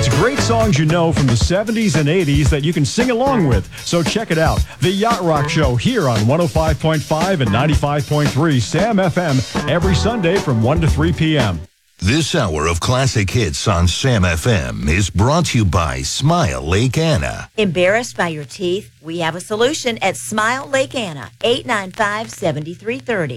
It's great songs you know from the 70s and 80s that you can sing along with. So check it out. The Yacht Rock Show here on 105.5 and 95.3 Sam FM every Sunday from 1 to 3 p.m. This hour of classic hits on Sam FM is brought to you by Smile Lake Anna. Embarrassed by your teeth? We have a solution at Smile Lake Anna, 895-7330.